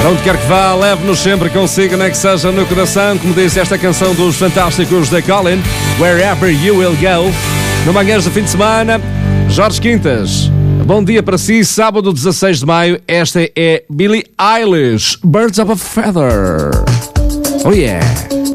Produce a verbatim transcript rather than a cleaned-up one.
Para onde quer que vá, leve-nos sempre consigo, nem que seja no coração, como disse esta canção dos fantásticos The Colin, Wherever You Will Go. No Manhãs do fim de semana, Jorge Quintas. Bom dia para si, sábado dezasseis de maio. Esta é Billie Eilish, Birds of a Feather. Oh yeah!